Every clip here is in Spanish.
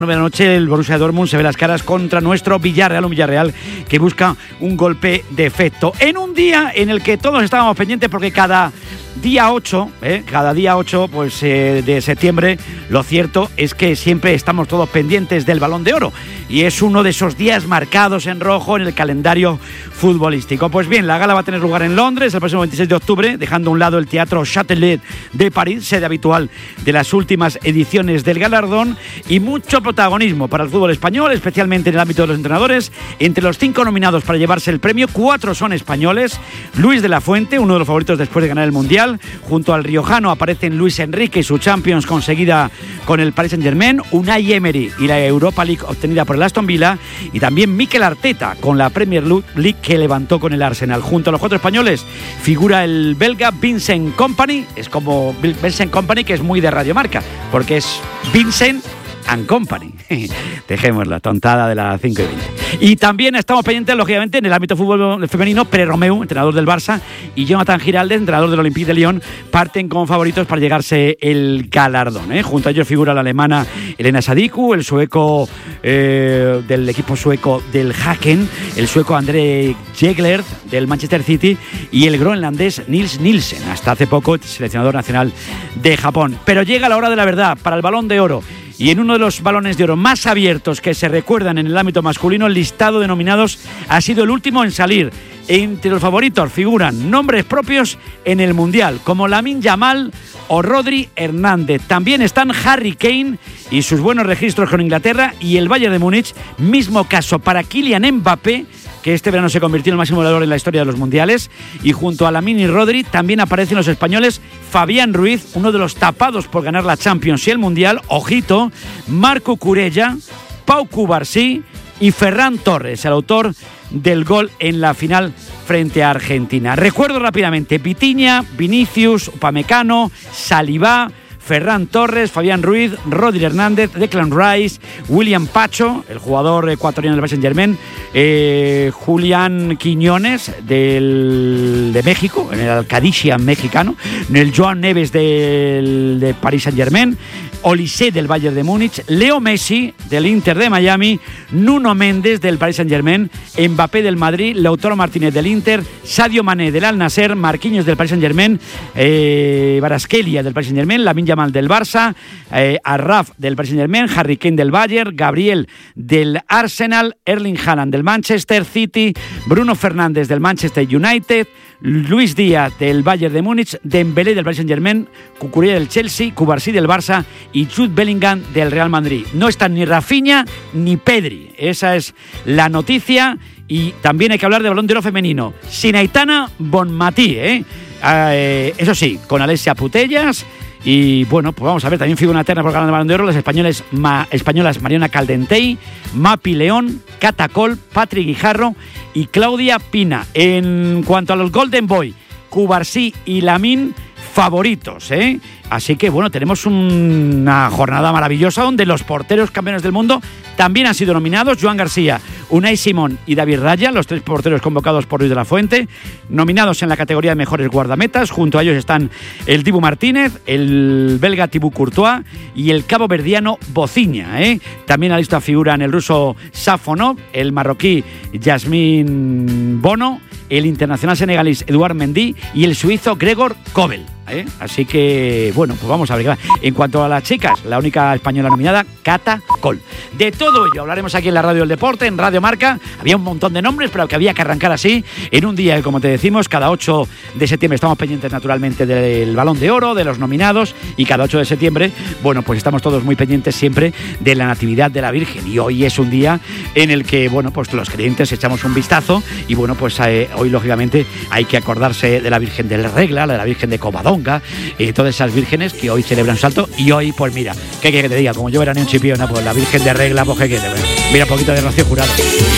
9 de la noche el Borussia Dortmund se ve las caras contra nuestro Villarreal, un Villarreal que busca un golpe de efecto. En un día en el que todos estábamos pendientes porque cada día 8 pues, de septiembre, lo cierto es que siempre estamos todos pendientes del Balón de Oro y es uno de esos días marcados en rojo en el calendario futbolístico. Pues bien, la gala va a tener lugar en Londres el próximo 26 de octubre, dejando a un lado el Teatro Châtelet de París, sede habitual de las últimas ediciones del galardón, y mucho protagonismo para el fútbol español, especialmente en el ámbito de los entrenadores. Entre los 5 nominados para llevarse el premio, 4 son españoles. Luis de la Fuente, uno de los favoritos después de ganar el Mundial. Junto al riojano aparecen Luis Enrique y su Champions conseguida con el Paris Saint-Germain, Unai Emery y la Europa League obtenida por el Aston Villa, y también Mikel Arteta con la Premier League que levantó con el Arsenal. Junto a los 4 españoles figura el belga Vincent Kompany. Es como Vincent Kompany, que es muy de Radio Marca, porque es Vincent and Company. Dejemos la tontada de las 5:20. Y también estamos pendientes, lógicamente, en el ámbito fútbol femenino. Pere Romeu, entrenador del Barça, y Jonathan Giraldez, entrenador del Olympique de Lyon, parten como favoritos para llegarse el galardón. Junto a ellos figura la alemana Elena Sadiku, el sueco del equipo sueco del Haken, el sueco André Jägler del Manchester City y el groenlandés Nils Nielsen, hasta hace poco seleccionador nacional de Japón. Pero llega la hora de la verdad para el Balón de Oro. Y en uno de los balones de oro más abiertos que se recuerdan en el ámbito masculino, el listado de nominados ha sido el último en salir. Entre los favoritos figuran nombres propios en el Mundial, como Lamine Yamal o Rodri Hernández. También están Harry Kane y sus buenos registros con Inglaterra y el Bayern de Múnich. Mismo caso para Kylian Mbappé, que este verano se convirtió en el máximo goleador en la historia de los mundiales. Y junto a Lamine y Rodri también aparecen los españoles Fabián Ruiz, uno de los tapados por ganar la Champions y el Mundial, ojito, Marco Curella, Pau Cubarsí y Ferran Torres, el autor del gol en la final frente a Argentina. Recuerdo rápidamente: Vitinha, Vinicius, Upamecano, Saliba, Ferran Torres, Fabián Ruiz, Rodri Hernández, Declan Rice, William Pacho, el jugador ecuatoriano del Paris Saint-Germain, Julián Quiñones de México, en el Alcadisia mexicano, el Joan Neves de Paris Saint-Germain, Olise del Bayern de Múnich, Leo Messi del Inter de Miami, Nuno Méndez del Paris Saint-Germain, Mbappé del Madrid, Lautaro Martínez del Inter, Sadio Mané del Al Nassr, Marquinhos del Paris Saint-Germain, Kvaratskhelia del Paris Saint-Germain, Lamine Yamal del Barça, Arraf del Paris Saint-Germain, Harry Kane del Bayern, Gabriel del Arsenal, Erling Haaland del Manchester City, Bruno Fernández del Manchester United, Luis Díaz del Bayern de Múnich, Dembélé del Paris Saint-Germain, Cucurella del Chelsea, Cubarsí del Barça y Jude Bellingham del Real Madrid. No están ni Rafinha ni Pedri. Esa es la noticia. Y también hay que hablar de Balón de Oro femenino. Sin Aitana Bonmatí, eso sí, con Alessia Putellas. Y bueno, pues vamos a ver, también figura una terna por ganar el Balón de Oro las españolas Mariona Caldentey, Mapi León, Cata Col, Patri Guijarro y Claudia Pina. En cuanto a los Golden Boy, Cubarsí y Lamine, favoritos, Así que bueno, tenemos una jornada maravillosa donde los porteros campeones del mundo también han sido nominados. Joan García, Unai Simón y David Raya, los 3 porteros convocados por Luis de la Fuente, nominados en la categoría de mejores guardametas. Junto a ellos están el Dibu Martínez, el belga Thibaut Courtois y el caboverdiano Bocinha, También en la lista figuran el ruso Safonov, el marroquí Yasmín Bono, el internacional senegalés Eduard Mendy y el suizo Gregor Kobel. Así que, bueno, pues vamos a ver. En cuanto a las chicas, la única española nominada, Cata Col. De todo ello hablaremos aquí en la Radio del Deporte, en Radio Marca. Había un montón de nombres, pero que había que arrancar así, en un día que, como te decimos, cada 8 de septiembre estamos pendientes naturalmente del Balón de Oro, de los nominados, y cada 8 de septiembre, bueno, pues estamos todos muy pendientes siempre de la Natividad de la Virgen. Y hoy es un día en el que, bueno, pues los creyentes echamos un vistazo y, bueno, pues hoy, lógicamente, hay que acordarse de la Virgen de la Regla, de la Virgen de Covadonga, todas esas vírgenes que hoy celebran su salto. Y hoy, pues mira, ¿qué quiere que te diga? Como yo era ni un chipiona, pues la Virgen de Regla, pues ¿qué quiere? Mira, un poquito de Rocío Jurado.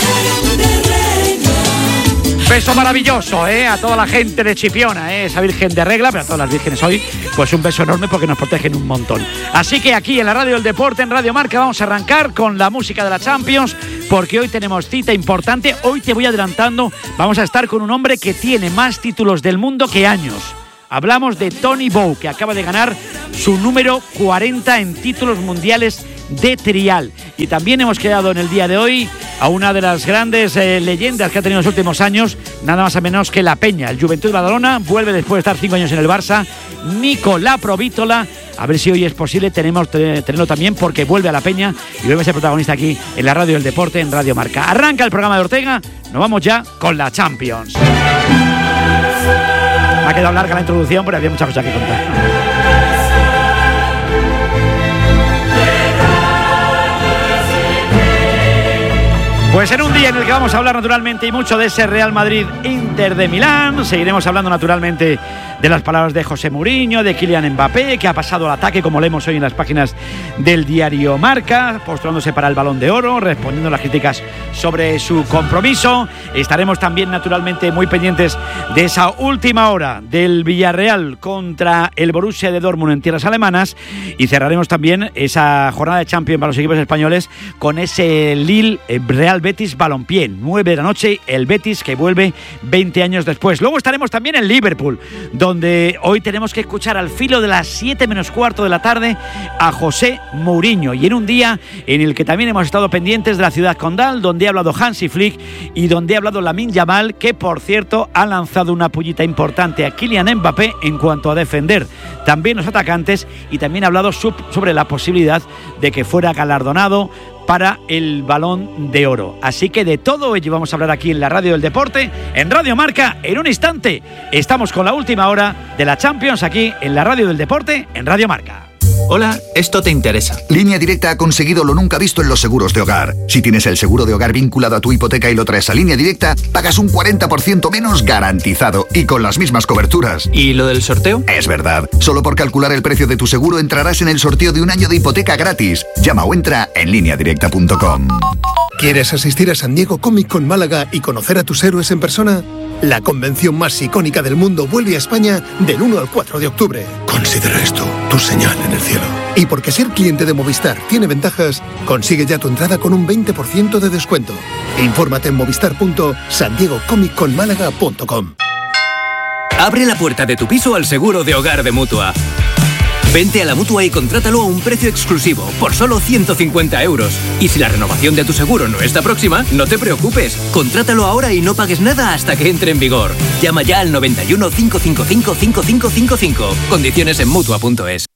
Beso maravilloso, a toda la gente de Chipiona, esa Virgen de Regla, pero a todas las vírgenes hoy, pues un beso enorme porque nos protegen un montón. Así que aquí en la Radio del Deporte, en Radio Marca, vamos a arrancar con la música de la Champions, porque hoy tenemos cita importante. Hoy te voy adelantando, vamos a estar con un hombre que tiene más títulos del mundo que años. Hablamos de Tony Bow, que acaba de ganar su número 40 en títulos mundiales de Trial. Y también hemos quedado en el día de hoy a una de las grandes leyendas que ha tenido en los últimos años, nada más o menos que la Peña. El Juventud de Badalona vuelve después de estar 5 años en el Barça. Nico Laprovítola, a ver si hoy es posible tenerlo también, porque vuelve a la Peña y vuelve a ser protagonista aquí en la Radio del Deporte, en Radio Marca. Arranca el programa de Ortega, nos vamos ya con la Champions. Me ha quedado larga la introducción, pero había muchas cosas que contar. Pues en un día en el que vamos a hablar naturalmente y mucho de ese Real Madrid-Inter de Milán, seguiremos hablando naturalmente de las palabras de José Mourinho, de Kylian Mbappé, que ha pasado al ataque, como leemos hoy en las páginas del diario Marca, postulándose para el Balón de Oro, respondiendo a las críticas sobre su compromiso. Estaremos también naturalmente muy pendientes de esa última hora del Villarreal contra el Borussia de Dortmund en tierras alemanas, y cerraremos también esa jornada de Champions para los equipos españoles con ese Lille Real Betis Balompié, 9 de la noche, el Betis que vuelve 20 años después. Luego estaremos también en Liverpool, donde hoy tenemos que escuchar al filo de las 7 menos cuarto de la tarde a José Mourinho, y en un día en el que también hemos estado pendientes de la ciudad condal, donde ha hablado Hansi Flick y donde ha hablado Lamine Yamal, que por cierto ha lanzado una pullita importante a Kylian Mbappé en cuanto a defender también los atacantes, y también ha hablado sobre la posibilidad de que fuera galardonado para el Balón de Oro. Así que de todo ello vamos a hablar aquí en la Radio del Deporte, en Radio Marca. En un instante estamos con la última hora de la Champions aquí en la Radio del Deporte, en Radio Marca. Hola, esto te interesa. Línea Directa ha conseguido lo nunca visto en los seguros de hogar. Si tienes el seguro de hogar vinculado a tu hipoteca y lo traes a Línea Directa, pagas un 40% menos garantizado y con las mismas coberturas. ¿Y lo del sorteo? Es verdad. Solo por calcular el precio de tu seguro entrarás en el sorteo de un año de hipoteca gratis. Llama o entra en lineadirecta.com. ¿Quieres asistir a San Diego Comic Con Málaga y conocer a tus héroes en persona? La convención más icónica del mundo vuelve a España del 1 al 4 de octubre. Considera esto tu señal en el cielo. Y porque ser cliente de Movistar tiene ventajas, consigue ya tu entrada con un 20% de descuento. Infórmate en movistar.sandiegocomicconmálaga.com. Abre la puerta de tu piso al seguro de hogar de Mutua. Vente a la Mutua y contrátalo a un precio exclusivo, por solo 150 €. Y si la renovación de tu seguro no está próxima, no te preocupes. Contrátalo ahora y no pagues nada hasta que entre en vigor. Llama ya al 91 555 5555. Condiciones en Mutua.es.